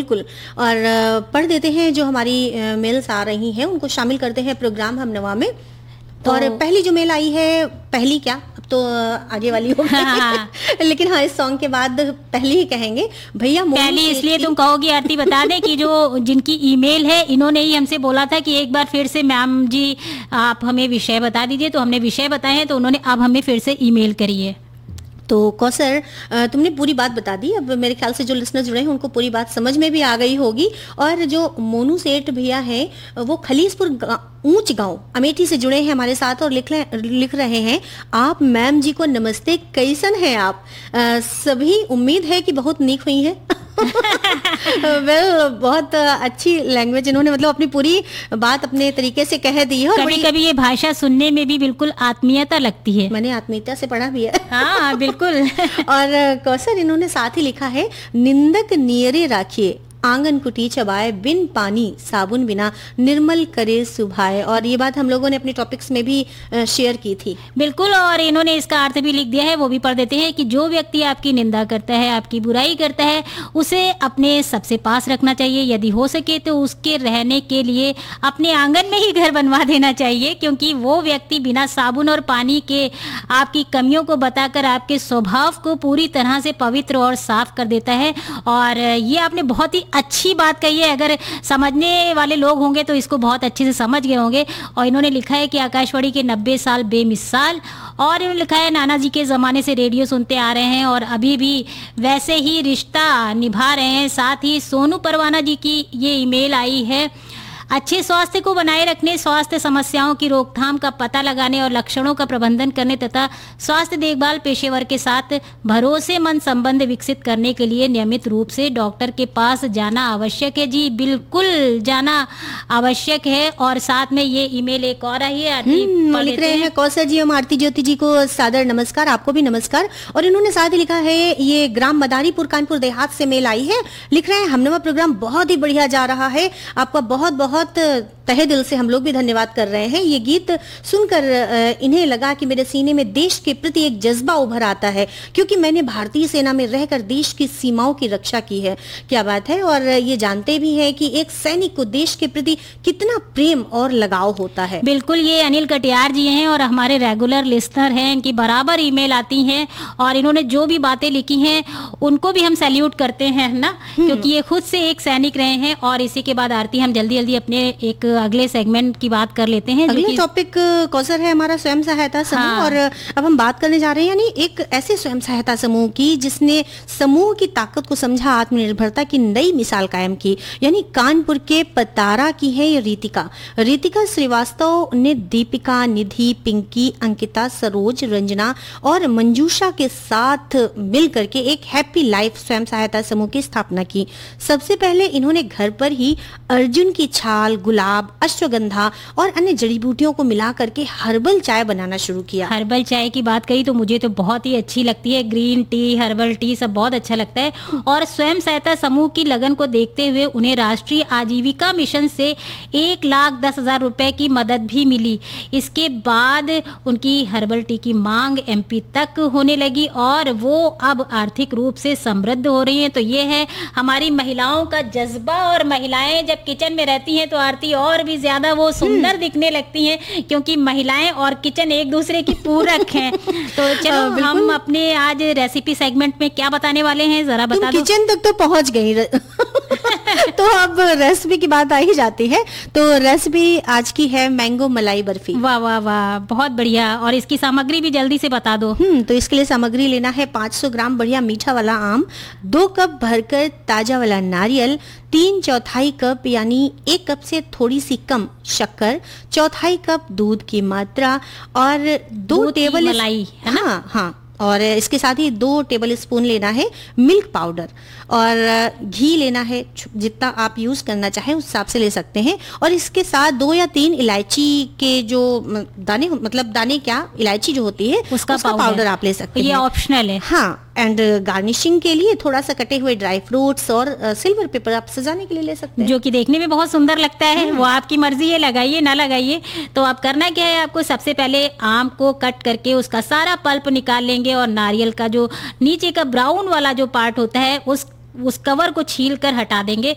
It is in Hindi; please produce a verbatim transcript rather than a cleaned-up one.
बिल्कुल। और अ, पढ़ देते हैं जो हमारी अ, मेल्स आ रही हैं, उनको शामिल करते हैं प्रोग्राम हम नवा में। तो और पहली जो मेल आई है, पहली क्या, अब तो अ, आगे वाली हो गई लेकिन हाँ, इस सॉन्ग के बाद पहली ही कहेंगे भैया। पहली इसलिए तुम कहोगी आरती, बता दें कि जो जिनकी ईमेल है, इन्होंने ही हमसे बोला था कि एक बार फिर से मैम जी आप हमें विषय बता दीजिए, तो हमने विषय बताए हैं, तो उन्होंने अब हमें फिर से ईमेल करी है। तो कौसर, अ, तुमने पूरी बात बता दी। अब मेरे ख्याल से जो लिसनर जुड़े हैं उनको पूरी बात समझ में भी आ गई होगी। और जो मोनू सेठ भैया हैं, वो खलीसपुर गा, ऊंच गांव अमेठी से जुड़े हैं हमारे साथ और लिख रहे लिख रहे हैं, आप मैम जी को नमस्ते, कैसन हैं आप? आ, सभी उम्मीद है कि बहुत नीक हुई है। वेल well, बहुत अच्छी लैंग्वेज इन्होंने मतलब अपनी पूरी बात अपने तरीके से कह दी है। और कभी कभी ये भाषा सुनने में भी बिल्कुल आत्मीयता लगती है। मैंने आत्मीयता से पढ़ा भी है। हाँ बिल्कुल। और कौसर, इन्होंने साथ ही लिखा है, निंदक नियरे राखिए, आंगन कुटी चबाए, बिन पानी साबुन बिना निर्मल करे सुभाए। और ये बात हम लोगों ने अपने टॉपिक्स में भी शेयर की थी। बिल्कुल। और इन्होंने इसका अर्थ भी लिख दिया है, वो भी पढ़ देते हैं कि जो व्यक्ति आपकी निंदा करता है, आपकी बुराई करता है, उसे अपने सबसे पास रखना चाहिए। यदि हो सके तो उसके रहने के लिए अपने आंगन में ही घर बनवा देना चाहिए, क्योंकि वो व्यक्ति बिना साबुन और पानी के आपकी कमियों को बताकर आपके स्वभाव को पूरी तरह से पवित्र और साफ कर देता है। और ये आपने बहुत ही अच्छी बात कही है। अगर समझने वाले लोग होंगे तो इसको बहुत अच्छे से समझ गए होंगे। और इन्होंने लिखा है कि आकाशवाणी के नब्बे साल बेमिसाल। और इन्होंने लिखा है, नाना जी के ज़माने से रेडियो सुनते आ रहे हैं और अभी भी वैसे ही रिश्ता निभा रहे हैं। साथ ही सोनू परवाना जी की ये ईमेल आई है, अच्छे स्वास्थ्य को बनाए रखने, स्वास्थ्य समस्याओं की रोकथाम का पता लगाने और लक्षणों का प्रबंधन करने तथा स्वास्थ्य देखभाल पेशेवर के साथ भरोसेमंद संबंध विकसित करने के लिए नियमित रूप से डॉक्टर के पास जाना आवश्यक है। जी बिल्कुल, जाना आवश्यक है। और साथ में ये ईमेल एक और आई है, लिख रहे हैं कौसर जी, हम आरती ज्योति जी को सादर नमस्कार, आपको भी नमस्कार। और इन्होंने साथ ही लिखा है, ये ग्राम मदारीपुर कानपुर देहात से मेल आई है। लिख रहे हैं, हमनवा प्रोग्राम बहुत ही बढ़िया जा रहा है, आपका बहुत बहुत तहे दिल से हम लोग भी धन्यवाद कर रहे हैं। ये गीत सुनकर इन्हें लगा कि मेरे सीने में देश के प्रति एक जज्बा उभर आता है, क्योंकि मैंने भारतीय सेना में रहकर देश की सीमाओं की रक्षा की है। क्या बात है। और ये जानते भी हैं कि एक सैनिक को देश के प्रति कितना प्रेम और लगाव होता है। बिल्कुल, ये अनिल कटियार जी हैं और हमारे रेगुलर लिस्नर हैं, इनकी बराबर ईमेल आती हैं और इन्होंने जो भी बातें लिखी हैं उनको भी हम सैल्यूट करते हैं ना, क्योंकि ये खुद से एक सैनिक रहे हैं। और इसी के बाद आरती, हम जल्दी जल्दी अपने एक अगले सेगमेंट की बात कर लेते हैं। अगले टॉपिक कौसर है हमारा स्वयं सहायता समूह। हाँ। और अब हम बात करने जा रहे हैं यानी एक ऐसे स्वयं सहायता समूह की जिसने समूह की ताकत को समझा, आत्मनिर्भरता की नई मिसाल कायम की। यानी कानपुर के पतारा की है ये रीतिका। रीतिका श्रीवास्तव ने दीपिका, निधि, पिंकी, अंकिता, सरोज, रंजना और मंजूषा के साथ मिलकर के एक हैप्पी लाइफ स्वयं सहायता समूह की स्थापना की। सबसे पहले इन्होंने घर पर ही अर्जुन की छाल, गुलाब, अश्वगंधा और अन्य जड़ी बूटियों को मिला करके हर्बल चाय बनाना शुरू किया। हर्बल चाय की बात कही तो मुझे तो बहुत ही अच्छी लगती है। ग्रीन टी, हर्बल टी सब बहुत अच्छा लगता है। और स्वयं सहायता समूह की लगन को देखते हुए उन्हें राष्ट्रीय आजीविका मिशन से एक लाख दस हजार रुपए की मदद भी मिली। इसके बाद उनकी हर्बल टी की मांग एमपी तक होने लगी और वो अब आर्थिक रूप से समृद्ध हो रही हैं। तो ये है हमारी महिलाओं का जज्बा। और महिलाएं जब किचन में रहती हैं तो आरती और भी ज्यादा वो सुंदर दिखने लगती हैं, क्योंकि महिलाएं और किचन एक दूसरे की पूरक हैं। तो चलो हम अपने आज रेसिपी सेगमेंट में क्या बताने वाले हैं जरा बता दो। किचन तक तो पहुंच गई तो अब रेसिपी की बात आ ही जाती है। तो रेसिपी आज की है मैंगो मलाई बर्फी। वाह वाह वाह, बहुत बढ़िया। और इसकी सामग्री भी जल्दी से बता दो। हम्म तो इसके लिए सामग्री लेना है पाँच सौ ग्राम बढ़िया मीठा वाला आम, दो कप भरकर ताजा वाला नारियल, तीन चौथाई कप यानी एक कप से थोड़ी सी कम शक्कर, चौथाई कप दूध की मात्रा और दो टेबल मलाई, है ना? हाँ हाँ। और इसके साथ ही दो टेबल स्पून लेना है मिल्क पाउडर और घी लेना है, जितना आप यूज करना चाहें उस हिसाब से ले सकते हैं। और इसके साथ दो या तीन इलायची के जो दाने, मतलब दाने क्या, इलायची जो होती है उसका, उसका पाउडर आप ले सकते हैं। ये ऑप्शनल है। हाँ। एंड गार्निशिंग के लिए थोड़ा सा कटे हुए ड्राई फ्रूट्स और सिल्वर पेपर आप सजाने के लिए ले सकते हैं, जो कि देखने में बहुत सुंदर लगता है। वो आपकी मर्जी है, लगाइए ना लगाइए। तो आप करना क्या है, आपको सबसे पहले आम को कट करके उसका सारा पल्प निकाल लेंगे और नारियल का जो नीचे का ब्राउन वाला जो पार्ट होता है उस उस कवर को छील कर हटा देंगे।